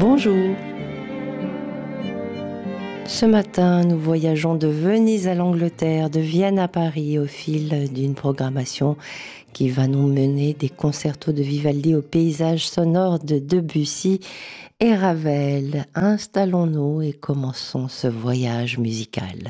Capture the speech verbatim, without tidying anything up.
Bonjour. Ce matin, nous voyageons de Venise à l'Angleterre, de Vienne à Paris, au fil d'une programmation qui va nous mener des concertos de Vivaldi au paysage sonore de Debussy et Ravel. Installons-nous et commençons ce voyage musical.